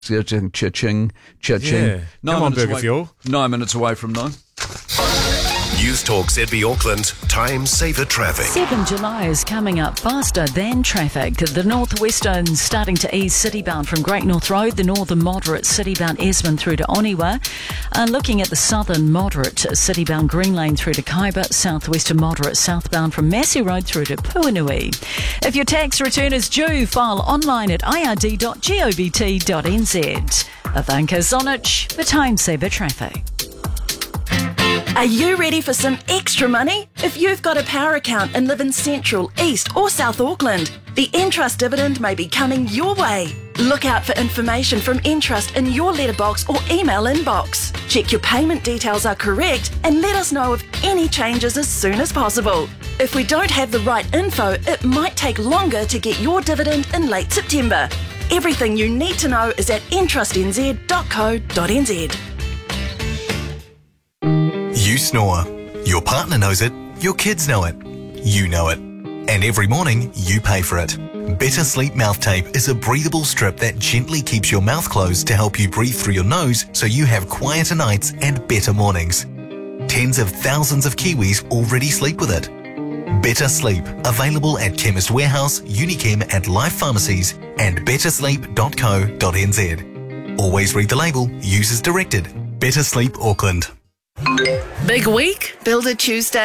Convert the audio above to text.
Cha-ching, cha-ching, cha-ching. Yeah. Come on, Burger Fuel. 9 minutes away from 9. News Talk ZB Auckland, time saver traffic. 7 July is coming up faster than traffic. The northwestern starting to ease citybound from Great North Road, the northern moderate citybound Esmond through to Oniwa. Looking at the southern moderate citybound Green Lane through to Kaiba, southwestern moderate southbound from Massey Road through to Puanui. If your tax return is due, file online at ird.govt.nz. Ivanka Zonic for Time Saver Traffic. Are you ready for some extra money? If you've got a power account and live in Central, East or South Auckland, the Entrust dividend may be coming your way. Look out for information from Entrust in your letterbox or email inbox. Check your payment details are correct and let us know of any changes as soon as possible. If we don't have the right info, it might take longer to get your dividend in late September. Everything you need to know is at entrustnz.co.nz. You snore. Your partner knows it. Your kids know it. You know it. And every morning, you pay for it. Better Sleep Mouth Tape is a breathable strip that gently keeps your mouth closed to help you breathe through your nose so you have quieter nights and better mornings. Tens of thousands of Kiwis already sleep with it. Better Sleep, available at Chemist Warehouse, Unichem and Life Pharmacies and bettersleep.co.nz. Always read the label, use as directed. Better Sleep Auckland. Big week? Builder Tuesday.